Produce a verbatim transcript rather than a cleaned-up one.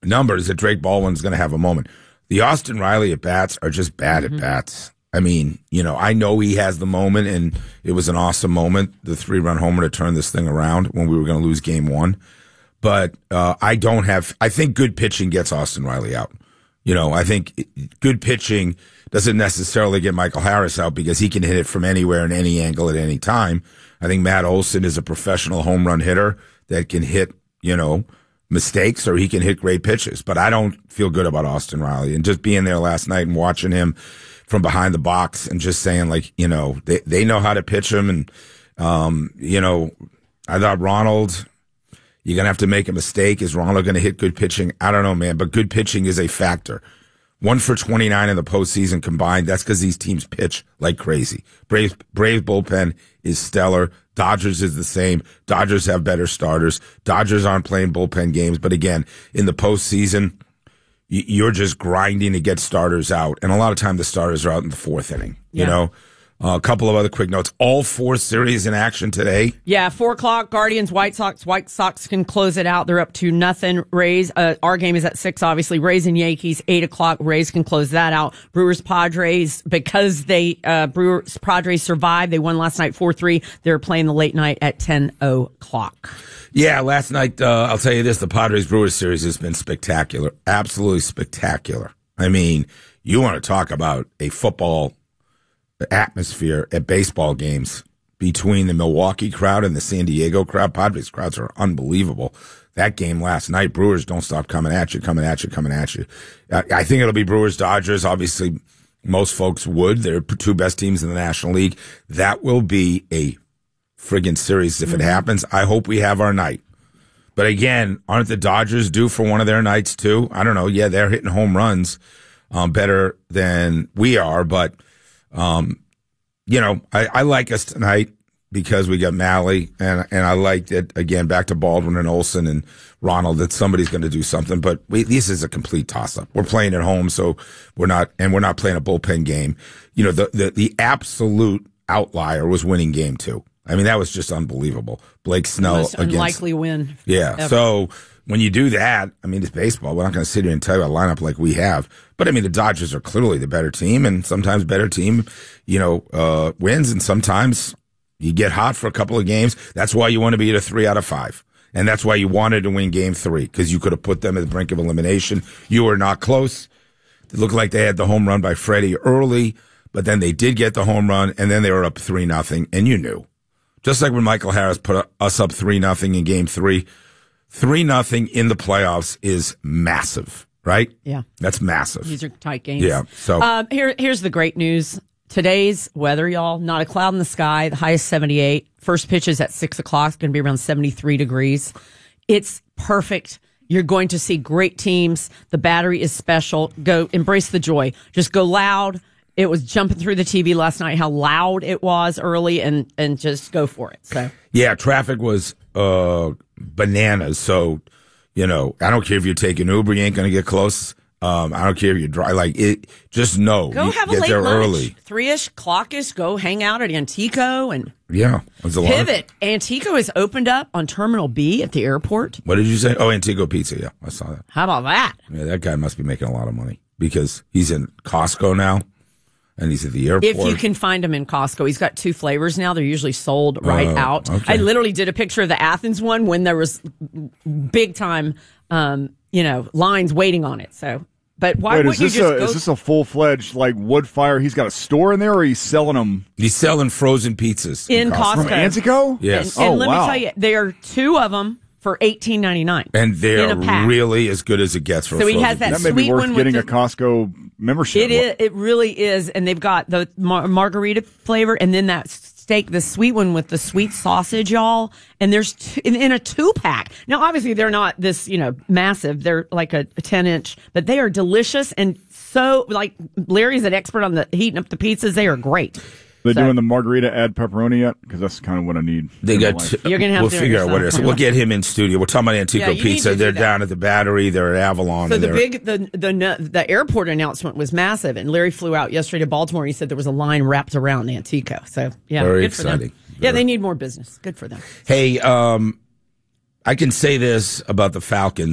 numbers that Drake Baldwin's going to have a moment. The Austin Riley at bats are just bad mm-hmm. at bats. I mean, you know, I know he has the moment, and it was an awesome moment, the three-run homer to turn this thing around when we were going to lose game one. But uh, I don't have – I think good pitching gets Austin Riley out. You know, I think good pitching doesn't necessarily get Michael Harris out because he can hit it from anywhere and any angle at any time. I think Matt Olson is a professional home run hitter that can hit, you know, mistakes, or he can hit great pitches. But I don't feel good about Austin Riley. And just being there last night and watching him from behind the box and just saying, like, you know, they, they know how to pitch him. And, um, you know, I thought Ronald, you're going to have to make a mistake. Is Ronald going to hit good pitching? I don't know, man, but good pitching is a factor. One for twenty-nine in the postseason combined. That's because these teams pitch like crazy. Braves, Braves bullpen is stellar. Dodgers is the same. Dodgers have better starters. Dodgers aren't playing bullpen games. But again, in the postseason, you're just grinding to get starters out. And a lot of time the starters are out in the fourth inning, you yeah. know. Uh, a couple of other quick notes. All four series in action today. Yeah, four o'clock, Guardians, White Sox. White Sox can close it out. They're up to nothing. Rays, uh, our game is at six, obviously. Rays and Yankees, eight o'clock. Rays can close that out. Brewers, Padres, because they, uh, Brewers, Padres survived. They won last night four three. They're playing the late night at ten o'clock. Yeah, last night, uh, I'll tell you this, the Padres-Brewers series has been spectacular. Absolutely spectacular. I mean, you want to talk about a football atmosphere at baseball games between the Milwaukee crowd and the San Diego crowd. Padres crowds are unbelievable. That game last night, Brewers don't stop coming at you, coming at you, coming at you. I, I think it'll be Brewers-Dodgers. Obviously, most folks would. They're two best teams in the National League. That will be a friggin' series if mm-hmm. it happens. I hope we have our night. But again, aren't the Dodgers due for one of their nights too? I don't know. Yeah, they're hitting home runs um, better than we are, but Um, you know, I, I like us tonight because we got Malley, and and I like that, again, back to Baldwin and Olson and Ronald, that somebody's going to do something. But we, this is a complete toss-up. We're playing at home, so we're not, and we're not playing a bullpen game. You know, the, the, the absolute outlier was winning game two. I mean, that was just unbelievable. Blake Snell most against. Unlikely win. Yeah, ever. So when you do that, I mean, it's baseball. We're not going to sit here and tell you a lineup like we have. But, I mean, the Dodgers are clearly the better team, and sometimes better team, you know, uh, wins, and sometimes you get hot for a couple of games. That's why you want to be at a three out of five. And that's why you wanted to win game three, because you could have put them at the brink of elimination. You were not close. It looked like they had the home run by Freddie early, but then they did get the home run, and then they were up three nothing, and you knew. Just like when Michael Harris put us up three nothing in game three, three nothing in the playoffs is massive, right? Yeah. That's massive. These are tight games. Yeah. So um, here, here's the great news. Today's weather, y'all, not a cloud in the sky. The high is seventy-eight. First pitch is at six o'clock. It's going to be around seventy-three degrees. It's perfect. You're going to see great teams. The battery is special. Go embrace the joy. Just go loud. It was jumping through the T V last night, how loud it was early, and, and just go for it. So yeah, traffic was uh, bananas. So, you know, I don't care if you're taking Uber, you ain't going to get close. Um, I don't care if you drive. Like, it, just know. Go you have get a late there lunch. Early. Three-ish, clock-ish, go hang out at Antico and yeah, was a lot of- pivot. Antico is opened up on Terminal B at the airport. What did you say? Oh, Antico Pizza. Yeah, I saw that. How about that? Yeah, that guy must be making a lot of money because he's in Costco now. And he's at the airport. If you can find him in Costco. He's got two flavors now. They're usually sold right uh, out. Okay. I literally did a picture of the Athens one when there was big time, um, you know, lines waiting on it. So, but why Wait, wouldn't is this you just a, go? Is this a full-fledged, like, wood fire? He's got a store in there, or he's selling them? He's selling frozen pizzas. In Costco. From Antico? Yes. And, and oh, let wow. me tell you, there are two of them for eighteen ninety-nine. And they're really as good as it gets for So a he frozen has that That may sweet be worth one getting with a the, Costco membership. It is. It really is. And they've got the mar- margarita flavor, and then that steak, the sweet one with the sweet sausage, y'all. And there's two, in, in a two pack. Now, obviously, they're not this, you know, massive. They're like a, a ten inch, but they are delicious and so like Larry's an expert on the heating up the pizzas. They are great. They so, doing the margarita add pepperoni yet? Because that's kind of what I need. They got. T- You're gonna have we'll to figure out what it is. We'll get him in studio. We're talking about Antico Yeah, Pizza. do They're that. down at the Battery. They're at Avalon. So and the they're- big the the the airport announcement was massive, and Larry flew out yesterday to Baltimore. He said there was a line wrapped around Antico. So yeah, Very good for them. exciting. Yeah, Very- they need more business. Good for them. Hey, um, I can say this about the Falcons.